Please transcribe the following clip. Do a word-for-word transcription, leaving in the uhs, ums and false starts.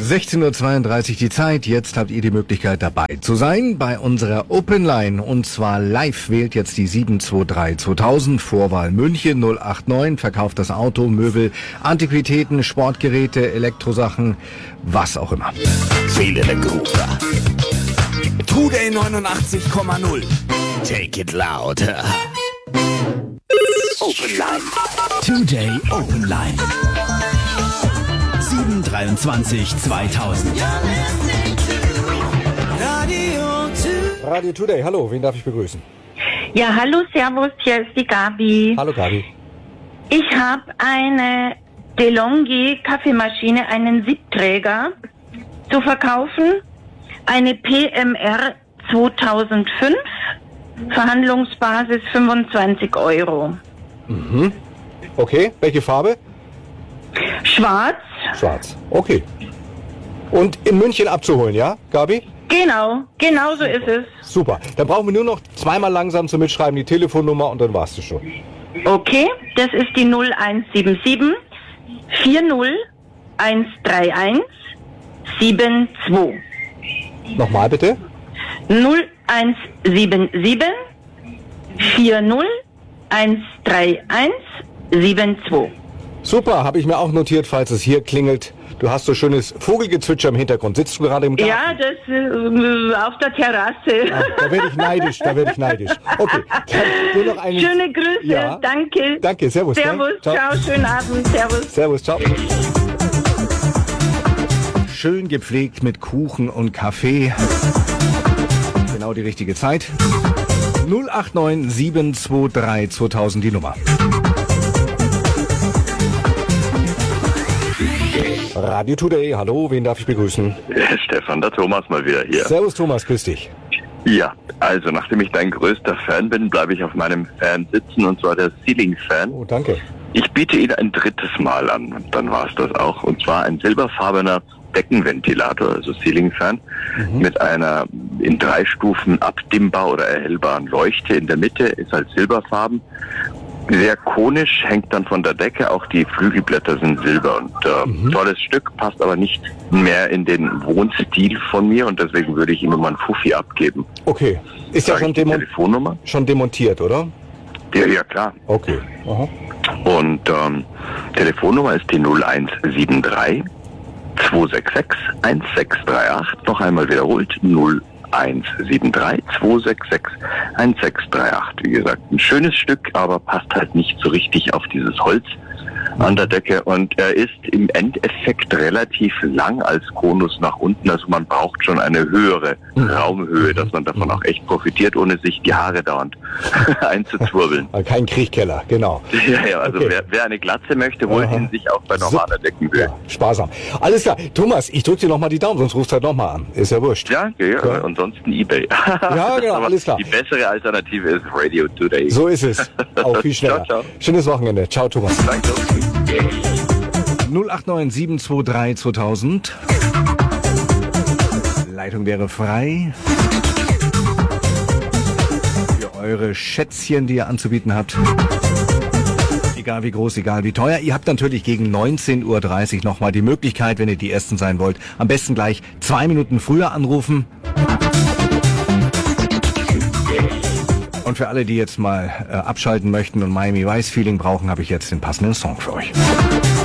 sechzehn Uhr zweiunddreißig die Zeit. Jetzt habt ihr die Möglichkeit dabei zu sein bei unserer Open Line. Und zwar live wählt jetzt die sieben zwei drei zweitausend, Vorwahl München null acht neun, verkauft das Auto, Möbel, Antiquitäten, Sportgeräte, Elektrosachen, was auch immer. Feeling a Groove. Today neunundachtzig Komma null. Take it loud. Open Line. Today Open Line. sieben dreiundzwanzig zweitausend. Radio Today, hallo, wen darf ich begrüßen? Ja, hallo, servus, hier ist die Gabi. Hallo Gabi. Ich habe eine DeLonghi Kaffeemaschine, einen Siebträger zu verkaufen. Eine P M R zweitausendfünf, Verhandlungsbasis fünfundzwanzig Euro. Mhm. Okay, welche Farbe? Schwarz. Schwarz, okay. Und in München abzuholen, ja, Gabi? Genau, genau so ist es. Super, dann brauchen wir nur noch zweimal langsam zum Mitschreiben die Telefonnummer und dann warst du schon. Okay, das ist die null eins sieben sieben vier null eins drei eins sieben zwei. Nochmal bitte. null eins sieben sieben vier null eins drei eins sieben zwei. Super, habe ich mir auch notiert, falls es hier klingelt. Du hast so schönes Vogelgezwitscher im Hintergrund. Sitzt du gerade im Garten? Ja, das äh, auf der Terrasse. Ach, da werde ich neidisch, da werde ich neidisch. Okay, dann nur noch einen... Schöne Grüße, ja. Danke. Danke, servus. Servus, ciao. ciao, schönen Abend, servus. Servus, ciao. Schön gepflegt mit Kuchen und Kaffee. Genau die richtige Zeit. null acht neun sieben zwei drei zweitausend die Nummer. Radio Today, hallo, wen darf ich begrüßen? Stefan, der Thomas mal wieder hier. Servus Thomas, grüß dich. Ja, also nachdem ich dein größter Fan bin, bleibe ich auf meinem Fan sitzen, und zwar der Ceiling-Fan. Oh, danke. Ich biete Ihnen ein drittes Mal an, und dann war es das auch. Und zwar ein silberfarbener Deckenventilator, also Ceiling-Fan, mhm. mit einer in drei Stufen abdimmbar oder erhellbaren Leuchte. In der Mitte ist halt silberfarben. Sehr konisch, hängt dann von der Decke, auch die Flügelblätter sind silber und äh, mhm. tolles Stück, passt aber nicht mehr in den Wohnstil von mir, und deswegen würde ich ihm immer einen Fuffi abgeben. Okay, ist ja schon, demon- Telefonnummer? schon demontiert, oder? Ja, ja klar. Okay. Aha. Und ähm, Telefonnummer ist die null eins sieben drei zwei sechs sechs eins sechs drei acht, noch einmal wiederholt, null eins sieben drei zwei sechs sechs eins sechs drei acht. Wie gesagt, ein schönes Stück, aber passt halt nicht so richtig auf dieses Holz an der Decke, und er ist im Endeffekt relativ lang als Konus nach unten, also man braucht schon eine höhere mhm. Raumhöhe, dass man davon auch echt profitiert, ohne sich die Haare dauernd einzuzwirbeln. Kein Kriechkeller, genau. Ja, ja, also okay. wer, wer eine Glatze möchte, holt ihn sich auch bei normaler Deckenhöhe. Ja, sparsam. Alles klar. Thomas, ich drücke dir nochmal die Daumen, sonst rufst du halt nochmal an. Ist ja wurscht. Ja, ja, ja. Ansonsten eBay. Ja, genau, alles klar. Die bessere Alternative ist Radio Today. So ist es. Auch viel schneller. Ciao, ciao. Schönes Wochenende. Ciao, Thomas. Danke. null acht neun sieben zwei drei zweitausend. Leitung wäre frei. Für eure Schätzchen, die ihr anzubieten habt. Egal wie groß, egal wie teuer. Ihr habt natürlich gegen neunzehn Uhr dreißig nochmal die Möglichkeit, wenn ihr die Ersten sein wollt, am besten gleich zwei Minuten früher anrufen. Und für alle, die jetzt mal äh, abschalten möchten und Miami Vice Feeling brauchen, habe ich jetzt den passenden Song für euch.